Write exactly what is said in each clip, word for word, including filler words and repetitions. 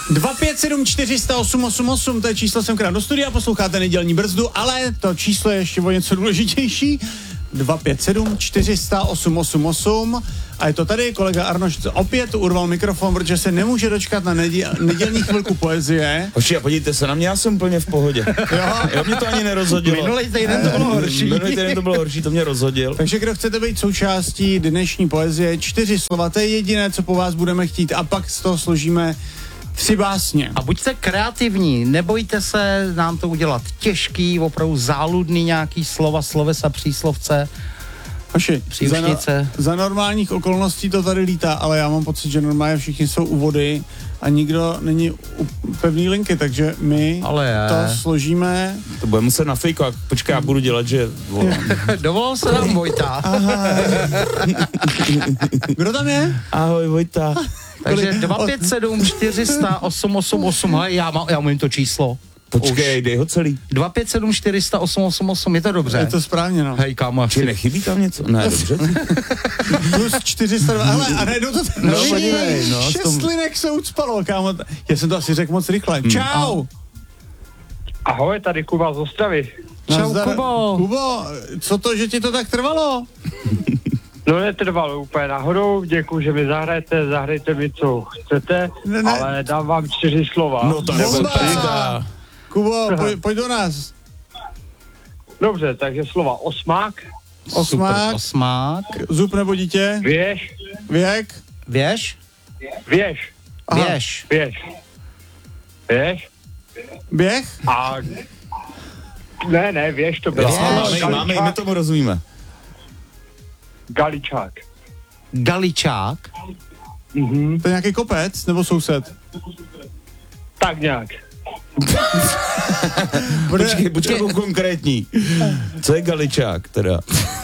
dva pět sedm čtyři nula osm osm osm, to je číslo sem krát do studia, posloucháte Nedělní brzdu, ale to číslo je ještě o něco důležitější. dva pět sedm čtyři nula osm osm osm a je to tady, kolega Arnošt opět urval mikrofon, protože se nemůže dočkat na neděl, nedělní chvilku poezie. Hoši, a podívejte se na mě, já jsem úplně v pohodě. Jo, jo, mě to ani nerozhodilo. Minulý týden to bylo horší. Minulý týden to bylo horší, to mě rozhodil. Takže kdo chcete být součástí dnešní poezie, čtyři slova, to je jediné, co po vás budeme chtít a pak z toho složíme tři básně. A buďte kreativní, nebojte se nám to udělat těžký, opravdu záludný nějaký slova, slovesa, příslovce. Hoši, za, no, příušnice. za normálních okolností to tady lítá, ale já mám pocit, že normálně všichni jsou u vody a nikdo není u pevný linky, takže my ale to složíme. To bude muset nafejkovat. Počkej, já budu dělat, že volám. Dovolil se nám Vojta. Kdo tam je? Ahoj, Vojta. Takže dva pět sedm čtyři nula osm osm osm, hej, já, má, já umím to číslo. Počkej, dej ho celý. dva pět sedm čtyři nula osm osm osm, je to dobře? Je to správně, no. Hej, kámo. Či nechybí tam něco? Ne, dobře. Plus čtyři sta dva, ale a najednou to ten no, podívej, no, šest tom... linek se ucpalo, kámo. Já jsem to asi řekl moc rychle. Hmm. Čau! Ahoj, tady Kuba z Ostravy. Čau, Nazdar. Kubo. Kubo, co to, že ti to tak trvalo? No netrvalo úplně náhodou, děkuji, že mi zahrajete, zahrajte mi, co chcete, ne, ne. ale dám vám čtyři slova. No to nebyl pravda. Kubo, poj, pojď do nás. Dobře, takže slova osmák. Osmák. Super, osmák. Zub nebo dítě? Věž. Věk? Věž? Věž. Věž. Věž. Věž. Běh? A... Ne, ne, věž to bylo. Máme, máme, i my tomu rozumíme. Galičák. Galičák? Mhm. To je nějaký kopec nebo soused? Tak nějak. Počkej, počkej, budu konkrétní. Co je Galičák teda?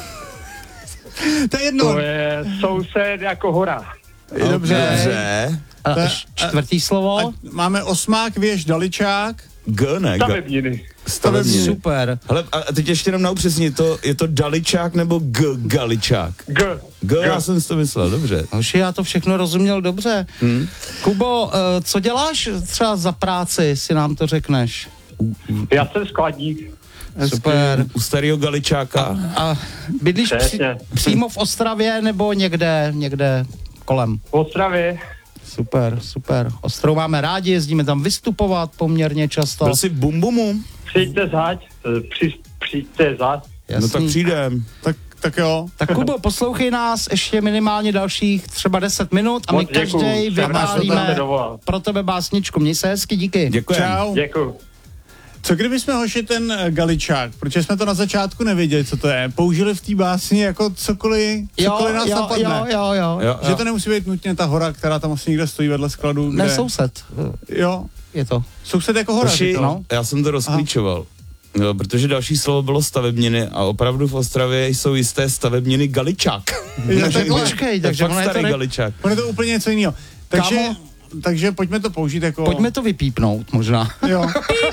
To je jedno. To je soused jako hora. Je dobře. Dobře. A, Ta- čtvrtý slovo? A máme osmák, věž, daličák. G, ne? G. Stavebniny. Stavebniny. Super. Hele, a teď ještě jenom na upřesnění, to, je to Daličák nebo G, Galičák? G. G, já jsem si to myslel, dobře. Hoši, já to všechno rozuměl dobře. Hmm. Kubo, uh, co děláš třeba za práci, si nám to řekneš? Já jsem skladník. Super. U starého Galičáka. A bydlíš při, Přesně. přímo v Ostravě nebo někde, někde kolem? V Ostravě. Super, super. Ostrou máme rádi, jezdíme tam vystupovat poměrně často. Byl jsi v Bumbumu? Přijďte zať. Při, přijďte zať. Jasný. No tak přijdem. Tak, tak jo. Tak Kubo, poslouchej nás ještě minimálně dalších třeba deset minut a my Moc děkuju. každej Jsem rád, že jste vypálíme dovolal. pro tebe básničku. Měj se hezky, díky. Děkujem. Čau. Děkuju. Co kdyby jsme, hoši, ten uh, Galičák, protože jsme to na začátku nevěděli, co to je, použili v té básni jako cokoliv, Jo, cokoliv nás jo, napadne. jo, jo, jo. Jo, Že jo. to nemusí být nutně ta hora, která tam asi někde stojí vedle skladu. Kde... Ne, soused. Jo, Je to. soused jako hora. Hoši, říkal. no. já jsem to rozklíčoval. Jo, protože další slovo bylo stavebniny a opravdu v Ostravě jsou jisté stavebniny Galičák. Jo, takhle. Počkej, To je takže fakt ono je to starý re- Galičák. On je to úplně něco jiného. Takže, Kámo. takže pojďme to použít jako... Pojďme to vypípnout možná. Jo,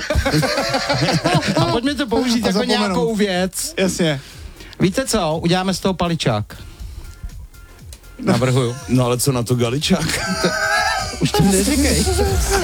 A pojďme to použít jako zapomenout. nějakou věc. jasně. Víte co? Uděláme z toho paličák. Navrhuju. No ale co na to Galičák? Už to neříkej.